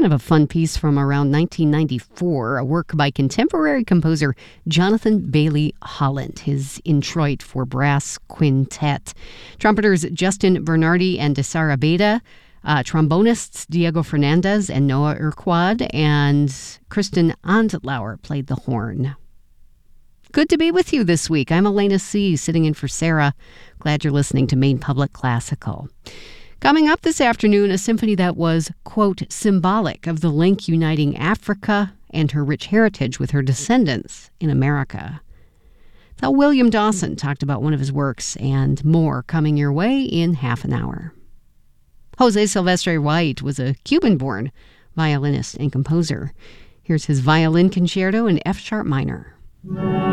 kind of a fun piece from around 1994, a work by contemporary composer Jonathan Bailey Holland, his Introit for Brass Quintet. Trumpeters Justin Bernardi and Desara Beda, trombonists Diego Fernandez and Noah Urquhart, and Kristen Andlauer played the horn. Good to be with you this week. I'm Elena C., sitting in for Sarah. Glad you're listening to Maine Public Classical. Coming up this afternoon, a symphony that was, quote, symbolic of the link uniting Africa and her rich heritage with her descendants in America. That's how William Dawson talked about one of his works, and more coming your way in half an hour. Jose Silvestre White was a Cuban-born violinist and composer. Here's his violin concerto in F-sharp minor.